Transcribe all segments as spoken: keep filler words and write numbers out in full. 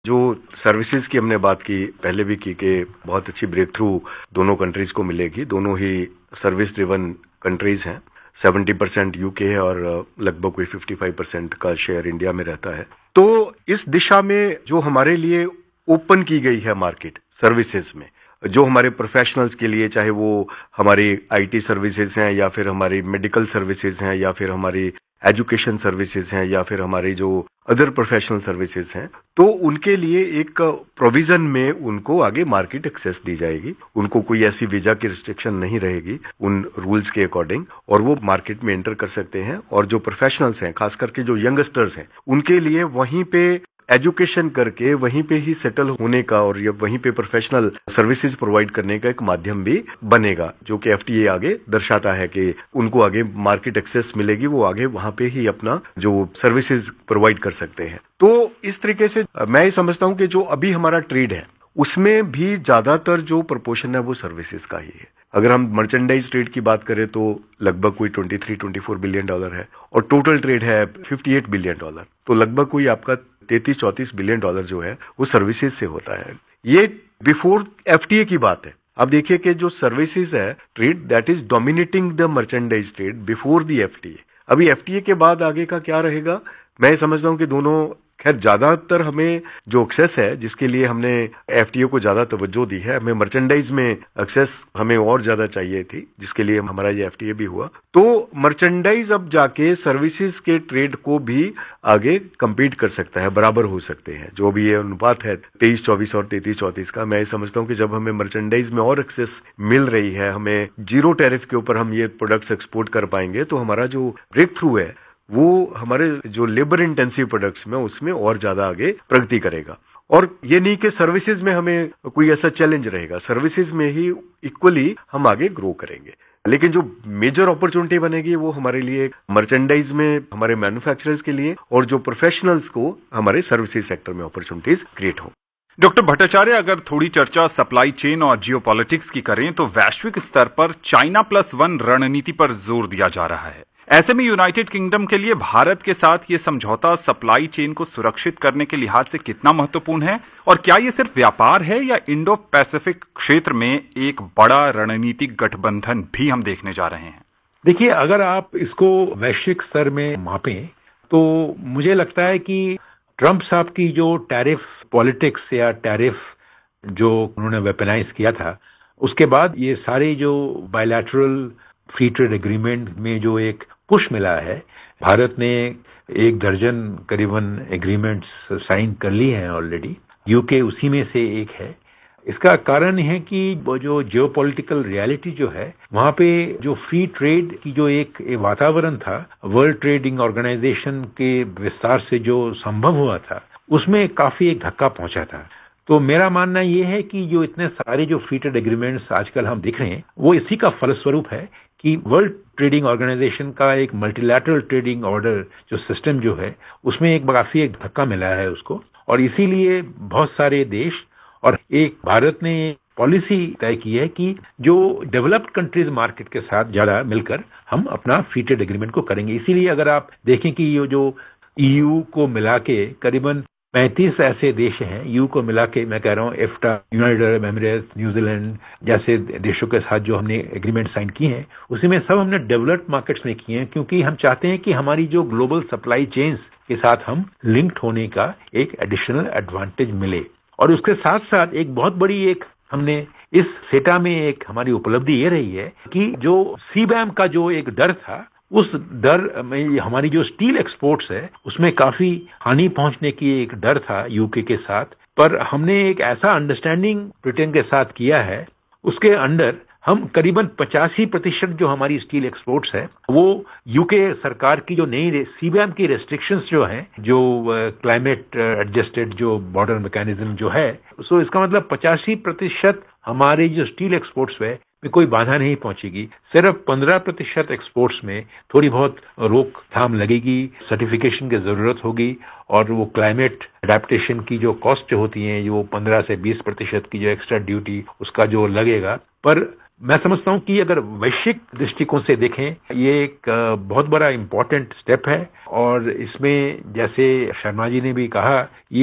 जो सर्विसेज की हमने बात की पहले भी की कि बहुत अच्छी ब्रेक थ्रू दोनों कंट्रीज को मिलेगी। दोनों ही सर्विस ड्रिवन कंट्रीज हैं। सत्तर परसेंट यूके है और लगभग कोई पचपन परसेंट का शेयर इंडिया में रहता है। तो इस दिशा में जो हमारे लिए ओपन की गई है मार्केट सर्विसेज में, जो हमारे प्रोफेशनल्स के लिए, चाहे वो हमारी आईटी सर्विसेज हैं या फिर हमारी मेडिकल सर्विसेज हैं या फिर हमारी एजुकेशन सर्विसेज हैं या फिर हमारी जो अदर प्रोफेशनल सर्विसेज हैं, तो उनके लिए एक प्रोविजन में उनको आगे मार्केट एक्सेस दी जाएगी। उनको कोई ऐसी वीजा की रिस्ट्रिक्शन नहीं रहेगी उन रूल्स के अकॉर्डिंग, और वो मार्केट में एंटर कर सकते हैं। और जो प्रोफेशनल्स हैं, खास करके जो यंगस्टर्स हैं, उनके लिए वहीं पे एजुकेशन करके वहीं पे ही सेटल होने का और या वहीं पे प्रोफेशनल सर्विसेज प्रोवाइड करने का एक माध्यम भी बनेगा, जो कि एफटीए आगे दर्शाता है कि उनको आगे मार्केट एक्सेस मिलेगी, वो आगे वहां पे ही अपना जो सर्विसेज प्रोवाइड कर सकते हैं। तो इस तरीके से मैं ये समझता हूं कि जो अभी हमारा ट्रेड है उसमें भी ज्यादातर जो प्रोपोर्शन है वो सर्विसेज का ही है। अगर हम मर्चेंडाइज ट्रेड की बात करें तो लगभग कोई तेईस चौबीस बिलियन डॉलर है और टोटल ट्रेड है अट्ठावन बिलियन डॉलर। तो लगभग कोई आपका तैंतीस चौंतीस बिलियन डॉलर जो है वो सर्विसेज से होता है। ये बिफोर एफटीए की बात है। अब देखिए कि जो सर्विसेज है trade that is dominating the merchandise trade before the FTA. अभी एफटीए के बाद आगे का क्या रहेगा, मैं समझता हूं कि दोनों, खैर ज्यादातर हमें जो एक्सेस है जिसके लिए हमने एफटीए को ज्यादा तवज्जो दी है, हमें मर्चेंडाइज में एक्सेस हमें और ज्यादा चाहिए थी जिसके लिए हमारा ये एफटीए भी हुआ। तो मर्चेंडाइज अब जाके सर्विसेज के ट्रेड को भी आगे compete कर सकता है, बराबर हो सकते हैं। जो भी ये अनुपात है तेईस चौबीस और तैंतीस चौंतीस का, मैं समझता हूं कि जब हमें मर्चेंडाइज में और एक्सेस मिल रही है, हमें जीरो टैरिफ के ऊपर हम ये प्रोडक्ट्स एक्सपोर्ट कर पाएंगे, तो हमारा जो ब्रेक थ्रू है वो हमारे जो लेबर इंटेंसिव प्रोडक्ट्स में उसमें और ज्यादा आगे प्रगति करेगा। और ये नहीं कि सर्विसेज में हमें कोई ऐसा चैलेंज रहेगा, सर्विसेज में ही इक्वली हम आगे ग्रो करेंगे। लेकिन जो मेजर अपॉर्चुनिटी बनेगी वो हमारे लिए मर्चेंडाइज में हमारे मैन्युफैक्चरर्स के लिए, और जो प्रोफेशनल्स को हमारे सर्विसेज सेक्टर में अपॉर्चुनिटीज क्रिएट हो। डॉक्टर भट्टाचार्य, अगर थोड़ी चर्चा सप्लाई चेन और जियोपॉलिटिक्स की करें तो वैश्विक स्तर पर चाइना प्लस वन रणनीति पर जोर दिया जा रहा है। ऐसे में यूनाइटेड किंगडम के लिए भारत के साथ ये समझौता सप्लाई चेन को सुरक्षित करने के लिहाज से कितना महत्वपूर्ण है, और क्या ये सिर्फ व्यापार है या इंडो पैसिफिक क्षेत्र में एक बड़ा रणनीतिक गठबंधन भी हम देखने जा रहे हैं? देखिए, अगर आप इसको वैश्विक स्तर में मापें तो मुझे लगता है कि ट्रंप साहब की जो टैरिफ पॉलिटिक्स या टैरिफ जो उन्होंने वेपनाइज किया था, उसके बाद ये सारे जो बायलैटरल फ्री ट्रेड एग्रीमेंट में जो एक पुश मिला है, भारत ने एक दर्जन करीबन एग्रीमेंट्स साइन कर ली हैं ऑलरेडी, यूके उसी में से एक है। इसका कारण है कि वो जो जियोपॉलिटिकल रियलिटी जो है, वहां पे जो फ्री ट्रेड की जो एक वातावरण था, वर्ल्ड ट्रेडिंग ऑर्गेनाइजेशन के विस्तार से जो संभव हुआ था, उसमें काफी एक धक्का पहुंचा था। तो मेरा मानना ये है कि जो इतने सारे जो फ्री ट्रेड एग्रीमेंट्स आजकल हम देख रहे हैं, वो इसी का फलस्वरूप है कि वर्ल्ड ट्रेडिंग ऑर्गेनाइजेशन का एक मल्टीलैटरल ट्रेडिंग ऑर्डर जो सिस्टम जो है, उसमें एक काफी एक धक्का मिला है उसको, और इसीलिए बहुत सारे देश और एक भारत ने पॉलिसी तय की है कि जो डेवलप्ड कंट्रीज मार्केट के साथ ज्यादा मिलकर हम अपना फ्री ट्रेड एग्रीमेंट को करेंगे। इसीलिए अगर आप देखें कि ये जो ईयू को मिला के करीबन पैंतीस ऐसे देश हैं, यू को मिला के मैं कह रहा हूँ, एफ्टा, यूनाइटेड अरब एमिरेट्स, न्यूजीलैंड जैसे देशों के साथ जो हमने एग्रीमेंट साइन किए हैं, उसी में सब हमने डेवलप्ड मार्केट्स में किए हैं, क्योंकि हम चाहते हैं कि हमारी जो ग्लोबल सप्लाई चेन्स के साथ हम लिंक्ड होने का एक एडिशनल एडवांटेज मिले। और उसके साथ साथ एक बहुत बड़ी एक हमने इस सेटा में एक हमारी उपलब्धि ये रही है कि जो सीबैम का जो एक डर था, उस डर में हमारी जो स्टील एक्सपोर्ट्स है उसमें काफी हानि पहुंचने की एक डर था यूके के साथ, पर हमने एक ऐसा अंडरस्टैंडिंग ब्रिटेन के साथ किया है, उसके अंडर हम करीबन पचासी प्रतिशत जो हमारी स्टील एक्सपोर्ट्स है वो यूके सरकार की जो नई सीबैम की रेस्ट्रिक्शंस जो हैं, जो क्लाइमेट एडजस्टेड जो बॉर्डर मैकेनिज्म जो है, सो इसका मतलब पचासी प्रतिशत हमारे जो स्टील एक्सपोर्ट्स है में कोई बाधा नहीं पहुंचेगी। सिर्फ पंद्रह प्रतिशत एक्सपोर्ट्स में थोड़ी बहुत रोकथाम लगेगी, सर्टिफिकेशन की जरूरत होगी, और वो क्लाइमेट अडेप्टेशन की जो कॉस्ट होती है, जो पंद्रह से बीस प्रतिशत की जो एक्स्ट्रा ड्यूटी उसका जो लगेगा। पर मैं समझता हूं कि अगर वैश्विक दृष्टिकोण से देखें, ये एक बहुत बड़ा इम्पोर्टेंट स्टेप है, और इसमें जैसे शर्मा जी ने भी कहा, ये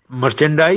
मर्चेंडाइज